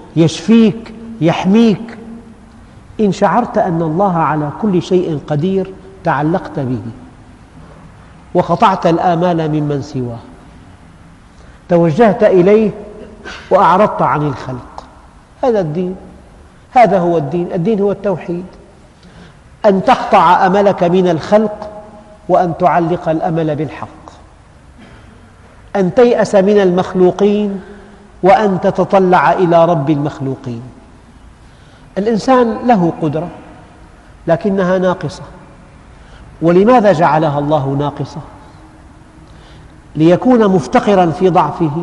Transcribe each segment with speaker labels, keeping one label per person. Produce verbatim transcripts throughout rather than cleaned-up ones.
Speaker 1: يشفيك، يحميك. إن شعرت أن الله على كل شيء قدير تعلقت به وقطعت الآمال ممن سواه، توجهت إليه وأعرضت عن الخلق. هذا الدين، هذا هو الدين. الدين هو التوحيد، أن تقطع أملك من الخلق وأن تعلق الأمل بالحق، أن تيأس من المخلوقين وأن تتطلع إلى رب المخلوقين. الإنسان له قدرة لكنها ناقصة. ولماذا جعلها الله ناقصة؟ ليكون مفتقراً في ضعفه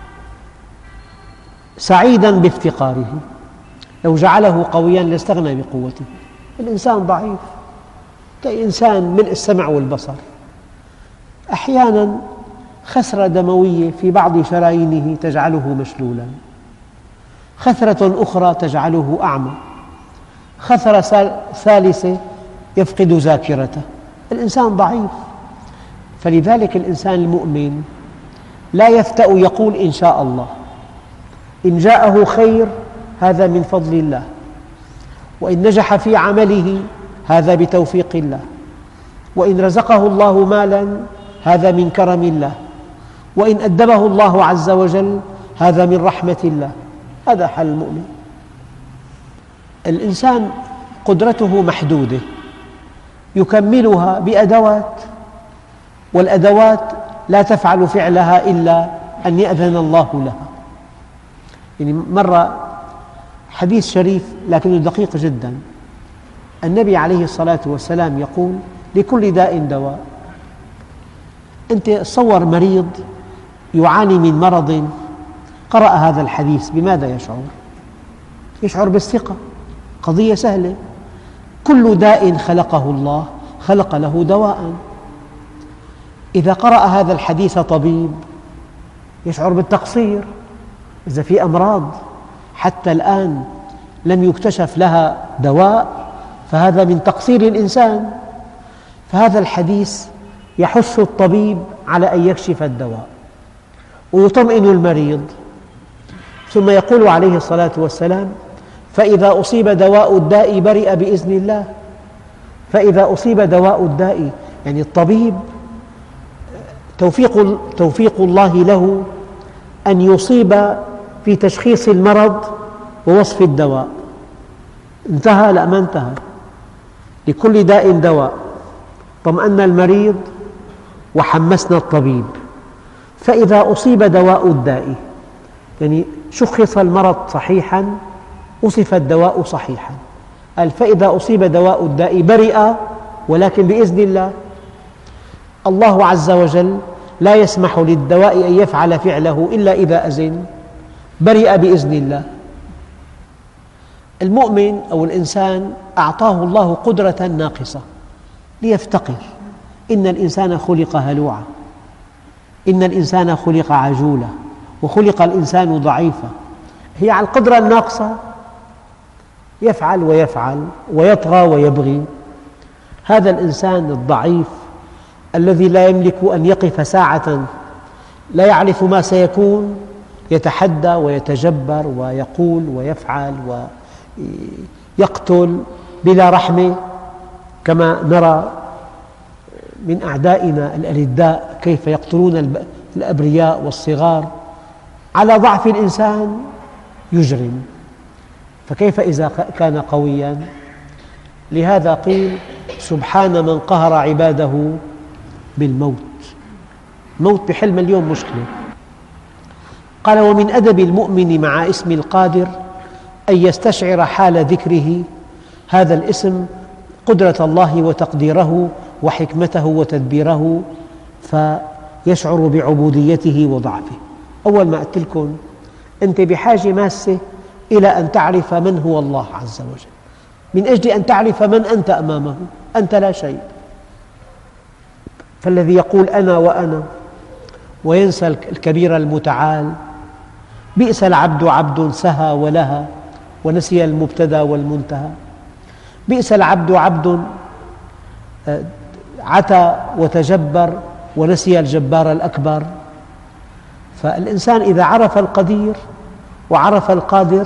Speaker 1: سعيداً بافتقاره. لو جعله قوياً لاستغنى بقوته. الإنسان ضعيف كإنسان ملء السمع والبصر، أحياناً خسرة دموية في بعض شرايينه تجعله مشلولاً، خسرة أخرى تجعله أعمى، خسرة ثالثة يفقد ذاكرته. الإنسان ضعيف. فلذلك الإنسان المؤمن لا يفتأ يقول إن شاء الله. إن جاءه خير هذا من فضل الله، وإن نجح في عمله هذا بتوفيق الله، وإن رزقه الله مالا هذا من كرم الله، وإن أدبه الله عز وجل هذا من رحمة الله. هذا حال المؤمن. الإنسان قدرته محدودة يكملها بأدوات، والأدوات لا تفعل فعلها إلا أن يأذن الله لها. يعني مرة حديث شريف لكنه دقيق جدا، النبي عليه الصلاة والسلام يقول: لكل داء دواء. أنت تصور مريض يعاني من مرض، قرأ هذا الحديث بماذا يشعر؟ يشعر بالثقة. قضية سهلة. كل داء خلقه الله خلق له دواء. إذا قرأ هذا الحديث طبيب يشعر بالتقصير. إذا في أمراض حتى الآن لم يكتشف لها دواء فهذا من تقصير الإنسان. فهذا الحديث يحث الطبيب على أن يكشف الدواء ويطمئن المريض، ثم يقول عليه الصلاة والسلام: فإذا أصيب دواء الداء برئ بإذن الله. فإذا أصيب دواء الداء يعني الطبيب توفيق, توفيق الله له أن يصيب في تشخيص المرض ووصف الدواء. انتهى؟ لا، ما انتهى. لكل داء دواء. طمأن المريض وحمسنا الطبيب. فإذا أصيب دواء الداء يعني شخص المرض صحيحاً، وصف الدواء صحيحاً. قال: فإذا أصيب دواء الداء برئ، ولكن بإذن الله. الله عز وجل لا يسمح للدواء أن يفعل فعله إلا إذا أذن. برئ بإذن الله. المؤمن أو الإنسان أعطاه الله قدرة ناقصة ليفتقر. إن الإنسان خلق هلوعا، إن الإنسان خلق عجولا، وخلق الإنسان ضعيفا. هي على القدرة الناقصة يفعل ويفعل ويطغى ويبغي. هذا الإنسان الضعيف الذي لا يملك أن يقف ساعة، لا يعرف ما سيكون، يتحدى ويتجبر ويقول ويفعل ويقتل بلا رحمة، كما نرى من أعدائنا الألداء كيف يقتلون الأبرياء والصغار. على ضعف الإنسان يجرم، فكيف إذا كان قوياً؟ لهذا قيل: سبحان من قهر عباده بالموت. موت بحل مليون مشكلة. قال: ومن أدب المؤمن مع اسم القادر أن يستشعر حال ذكره هذا الاسم قدرة الله وتقديره وحكمته وتدبيره، فيشعر بعبوديته وضعفه. أول ما قلت لكم أنت بحاجة ماسة إلى أن تعرف من هو الله عز وجل، من أجل أن تعرف من أنت أمامه. أنت لا شيء. فالذي يقول أنا وأنا وينسى الكبير المتعال، بئس العبد عبد سهى ولهى ونسي المبتدأ والمنتهى. بئس العبد عبد عتى وتجبر ونسي الجبار الأكبر. فالإنسان إذا عرف القدير وعرف القادر